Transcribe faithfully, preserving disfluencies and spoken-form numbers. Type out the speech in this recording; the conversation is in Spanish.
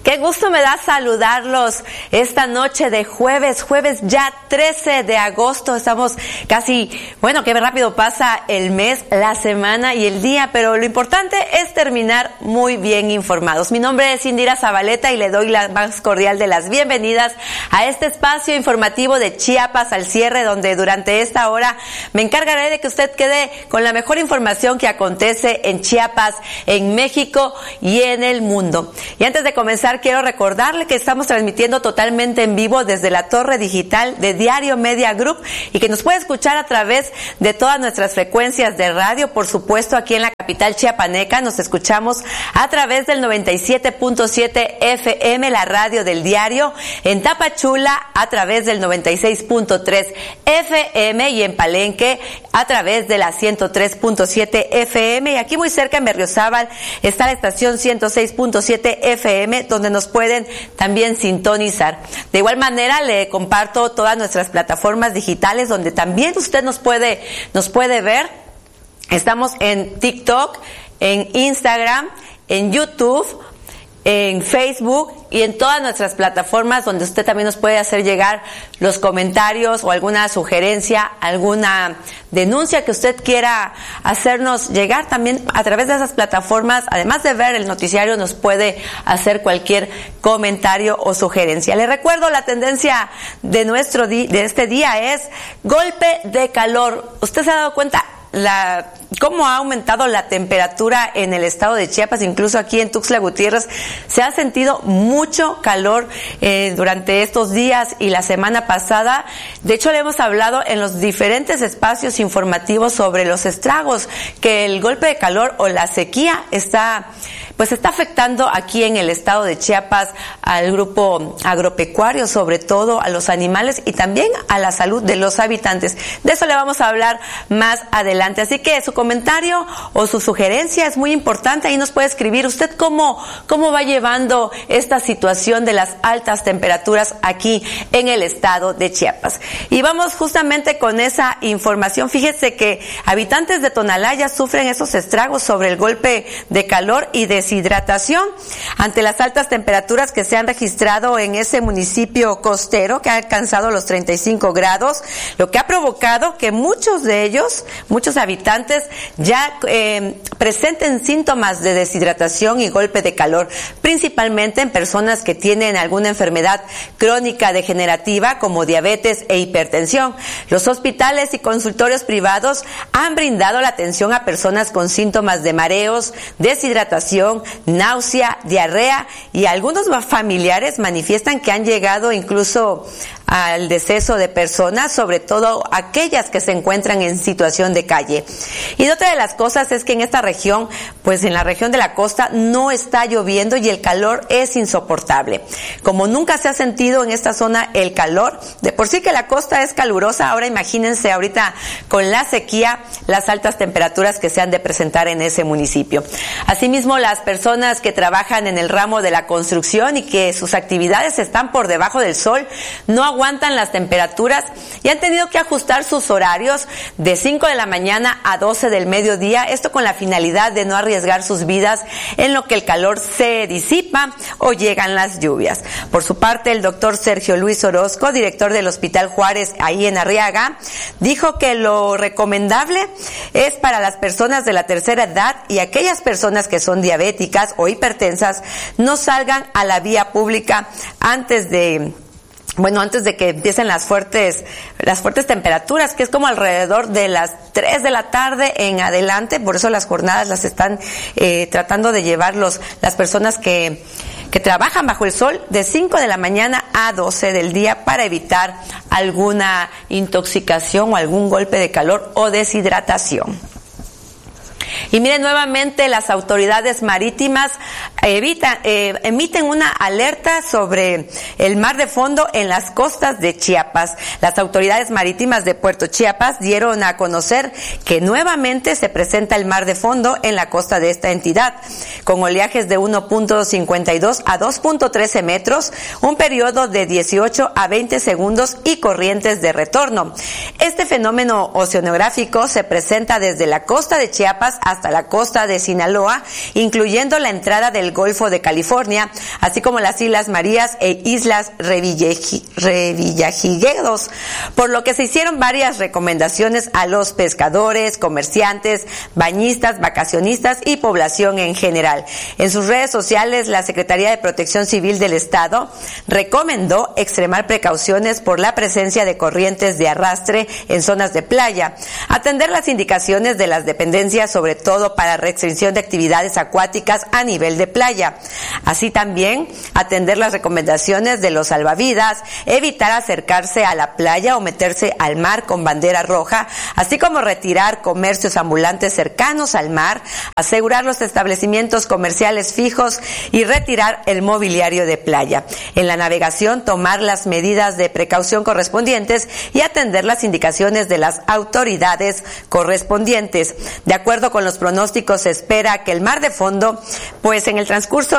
Qué gusto me da saludarlos esta noche de jueves, jueves ya trece de agosto. Estamos casi, bueno, qué rápido pasa el mes, la semana y el día, pero lo importante es terminar muy bien informados. Mi nombre es Indira Zabaleta y le doy la más cordial de las bienvenidas a este espacio informativo de Chiapas al cierre, donde durante esta hora me encargaré de que usted quede con la mejor información que acontece en Chiapas, en México y en el mundo. Y antes de comenzar, quiero recordarle que estamos transmitiendo totalmente en vivo desde la torre digital de Diario Media Group y que nos puede escuchar a través de todas nuestras frecuencias de radio. Por supuesto, aquí en la capital chiapaneca nos escuchamos a través del noventa y siete punto siete F M, la radio del diario, en Tapachula a través del noventa y seis punto tres F M y en Palenque a través de la ciento tres punto siete F M, y aquí muy cerca en Berriozábal está la estación ciento seis punto siete F M, donde nos pueden también sintonizar. De igual manera le comparto todas nuestras plataformas digitales donde también usted nos puede nos puede ver. Estamos en TikTok, en Instagram, en YouTube, en Facebook y en todas nuestras plataformas, donde usted también nos puede hacer llegar los comentarios o alguna sugerencia, alguna denuncia que usted quiera hacernos llegar. También a través de esas plataformas, además de ver el noticiario, nos puede hacer cualquier comentario o sugerencia. Le recuerdo, la tendencia de nuestro di- de este día es golpe de calor. ¿Usted se ha dado cuenta la cómo ha aumentado la temperatura en el estado de Chiapas? Incluso aquí en Tuxtla Gutiérrez se ha sentido mucho calor eh, durante estos días y la semana pasada. De hecho, le hemos hablado en los diferentes espacios informativos sobre los estragos que el golpe de calor o la sequía está pues está afectando aquí en el estado de Chiapas al grupo agropecuario, sobre todo a los animales y también a la salud de los habitantes. De eso le vamos a hablar más adelante. Así que su comentario o su sugerencia es muy importante. Ahí nos puede escribir usted cómo, cómo va llevando esta situación de las altas temperaturas aquí en el estado de Chiapas. Y vamos justamente con esa información. Fíjese que habitantes de Tonalá ya sufren esos estragos sobre el golpe de calor y de deshidratación ante las altas temperaturas que se han registrado en ese municipio costero, que ha alcanzado los treinta y cinco grados, lo que ha provocado que muchos de ellos, muchos habitantes ya eh, presenten síntomas de deshidratación y golpe de calor, principalmente en personas que tienen alguna enfermedad crónica degenerativa como diabetes e hipertensión. Los hospitales y consultorios privados han brindado la atención a personas con síntomas de mareos, deshidratación, náusea, diarrea, y algunos familiares manifiestan que han llegado incluso al deceso de personas, sobre todo aquellas que se encuentran en situación de calle. Y otra de las cosas es que en esta región, pues en la región de la costa, no está lloviendo y el calor es insoportable. Como nunca se ha sentido en esta zona el calor, de por sí que la costa es calurosa, ahora imagínense ahorita con la sequía, las altas temperaturas que se han de presentar en ese municipio. Asimismo, las personas que trabajan en el ramo de la construcción y que sus actividades están por debajo del sol, no aguantan las temperaturas y han tenido que ajustar sus horarios de cinco de la mañana a doce del mediodía, esto con la finalidad de no arriesgar sus vidas en lo que el calor se disipa o llegan las lluvias. Por su parte, el doctor Sergio Luis Orozco, director del Hospital Juárez ahí en Arriaga, dijo que lo recomendable es para las personas de la tercera edad y aquellas personas que son diabéticas o hipertensas no salgan a la vía pública antes de Bueno, antes de que empiecen las fuertes, las fuertes temperaturas, que es como alrededor de las tres de la tarde en adelante. Por eso las jornadas las están eh, tratando de llevar los, las personas que, que trabajan bajo el sol de cinco de la mañana a doce del día para evitar alguna intoxicación o algún golpe de calor o deshidratación. Y miren, nuevamente las autoridades marítimas evitan, eh, emiten una alerta sobre el mar de fondo en las costas de Chiapas. Las autoridades marítimas de Puerto Chiapas dieron a conocer que nuevamente se presenta el mar de fondo en la costa de esta entidad, con oleajes de uno punto cincuenta y dos a dos punto trece metros, un periodo de dieciocho a veinte segundos y corrientes de retorno. Este fenómeno oceanográfico se presenta desde la costa de Chiapas hasta la costa de Sinaloa, incluyendo la entrada del Golfo de California, así como las Islas Marías e Islas Revillagigedos, por lo que se hicieron varias recomendaciones a los pescadores, comerciantes, bañistas, vacacionistas y población en general. En sus redes sociales, la Secretaría de Protección Civil del Estado recomendó extremar precauciones por la presencia de corrientes de arrastre en zonas de playa, atender las indicaciones de las dependencias, sobre todo para restricción de actividades acuáticas a nivel de playa, así también atender las recomendaciones de los salvavidas, evitar acercarse a la playa o meterse al mar con bandera roja, así como retirar comercios ambulantes cercanos al mar, asegurar los establecimientos comerciales fijos y retirar el mobiliario de playa. En la navegación, tomar las medidas de precaución correspondientes y atender las indicaciones de las autoridades correspondientes. De acuerdo con los pronósticos, se espera que el mar de fondo, pues en el transcurso